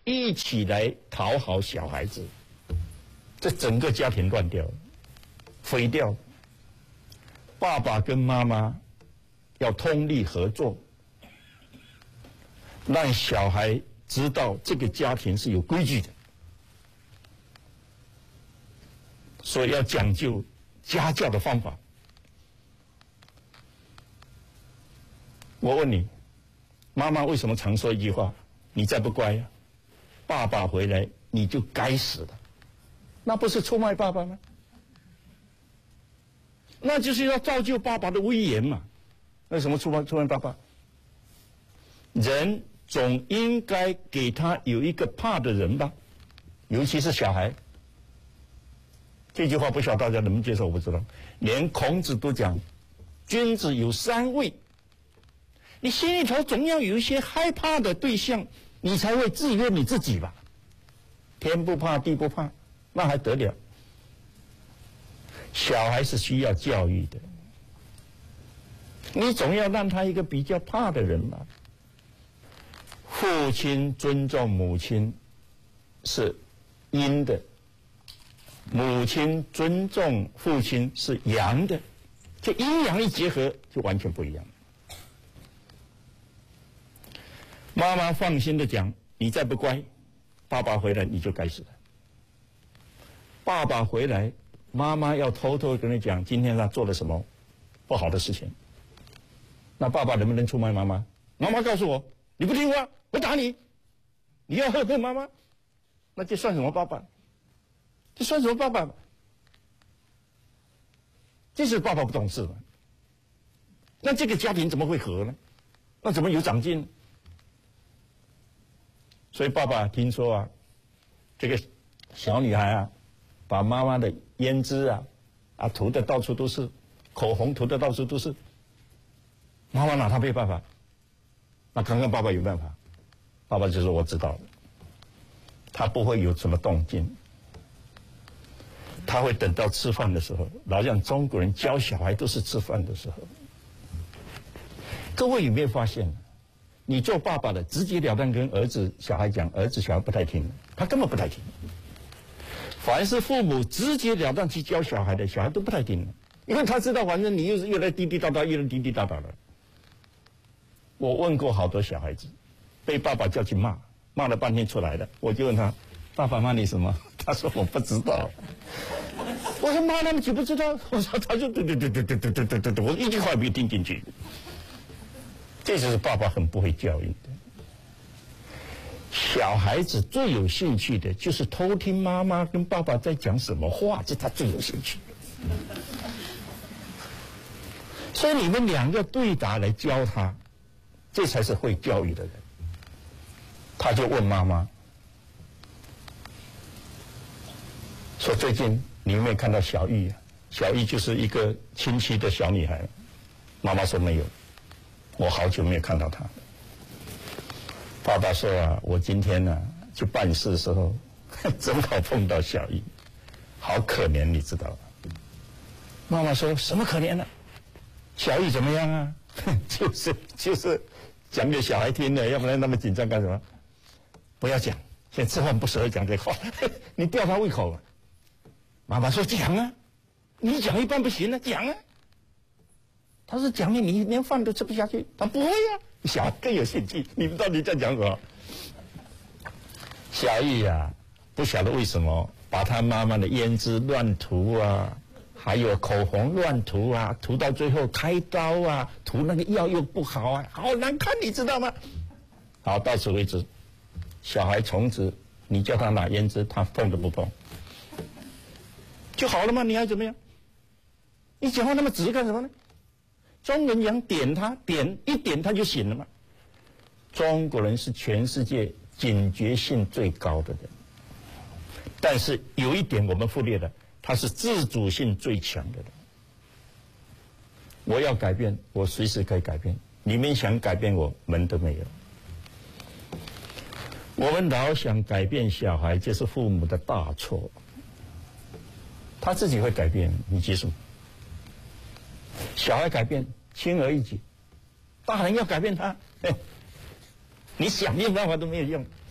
一起来讨好小孩子，这整个家庭乱掉了，毁掉了。爸爸跟妈妈要通力合作，让小孩知道这个家庭是有规矩的，所以要讲究家教的方法。我问你，妈妈为什么常说一句话：你再不乖啊，爸爸回来你就该死了？那不是出卖爸爸吗？那就是要造就爸爸的威严嘛。为什么出卖爸爸？人总应该给他有一个怕的人吧，尤其是小孩。这句话不晓得大家能不能接受，我不知道。连孔子都讲，君子有3畏。你心里头总要有一些害怕的对象，你才会制约你自己吧。天不怕地不怕，那还得了？小孩是需要教育的，你总要让他一个比较怕的人吧。父亲尊重母亲是阴的，母亲尊重父亲是阳的，这阴阳一结合就完全不一样。妈妈放心的讲，你再不乖，爸爸回来你就该死了。爸爸回来，妈妈要偷偷跟你讲，今天他做了什么不好的事情。那爸爸能不能出卖妈妈？妈妈告诉我，你不听话，我打你。你要恨妈妈，那这算什么爸爸？这算什么爸爸？这是爸爸不懂事嘛？那这个家庭怎么会和呢？那怎么有长进？所以爸爸听说啊，这个小女孩啊，把妈妈的胭脂啊涂的到处都是，口红涂的到处都是。妈妈拿她没办法，那刚刚爸爸有办法，爸爸就说我知道了，他不会有什么动静，他会等到吃饭的时候，老像中国人教小孩都是吃饭的时候。各位有没有发现？你做爸爸的直截了当跟儿子小孩讲，儿子小孩不太听，他根本不太听。凡是父母直截了当去教小孩的，小孩都不太听，因为他知道反正你又是越来滴滴答答，越来滴滴答答的。我问过好多小孩子，被爸爸叫去骂，骂了半天出来了，我就问他，爸爸骂你什么？他说我不知道。我说骂那么久不知道？我说他就对，我一句话也没有听进去。这就是爸爸很不会教育的。小孩子最有兴趣的就是偷听妈妈跟爸爸在讲什么话，这他最有兴趣的。所以你们两个对答来教他，这才是会教育的人。他就问妈妈说：“最近你有没有看到小玉啊？”小玉就是一个亲戚的小女孩。妈妈说没有。我好久没有看到他了。爸爸说啊，我今天呢去办事的时候，正好碰到小玉，好可怜，你知道吗？妈妈说什么可怜呢？小玉怎么样啊？就是讲给小孩听的，要不然那么紧张干什么？不要讲，现在吃饭不适合讲这话，你吊他胃口啊。妈妈说讲啊，你讲一半不行啊，讲啊。他说讲你连饭都吃不下去，他不会呀。小孩更有兴趣，你们到底在讲什么？小玉啊，不晓得为什么把他妈妈的胭脂乱涂啊，还有口红乱涂啊，涂到最后开刀啊，涂那个药又不好啊，好难看，你知道吗？好，到此为止。小孩从此你叫他拿胭脂，他碰都不碰，就好了吗？你还怎么样？你讲话那么直干什么呢？中国人讲点他，一点他就醒了嘛。中国人是全世界警觉性最高的人，但是有一点我们忽略了，他是自主性最强的人。我要改变，我随时可以改变。你们想改变我，门都没有。我们老想改变小孩，这是父母的大错。他自己会改变，你记住。小孩改变轻而易举，大人要改变他，你想尽办法都没有用。